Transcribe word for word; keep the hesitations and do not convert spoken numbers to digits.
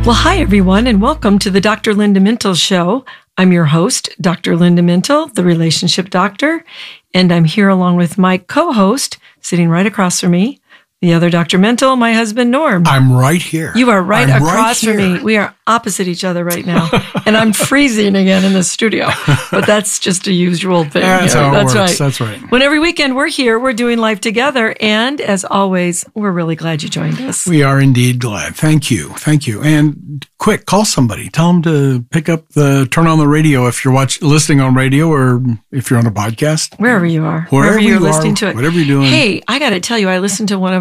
Well, hi, everyone, and welcome to the Doctor Linda Mintle Show. I'm your host, Doctor Linda Mintle, the relationship doctor, and I'm here along with my co-host, sitting right across from me, the other Doctor Mintle, my husband, Norm. I'm right here. You are right I'm across right from me. We are opposite each other right now, and I'm freezing again in the studio, but that's just a usual thing. That's yeah, how it that's works. Right. That's right. When every weekend we're here, we're doing life together, and as always, we're really glad you joined us. We are indeed glad. Thank you. Thank you. And quick, call somebody. Tell them to pick up the, turn on the radio if you're watching, listening on radio, or if you're on a podcast. Wherever you are. Wherever Wherever you're you listening are, to it. Whatever you're doing. Hey, I got to tell you, I listened to one of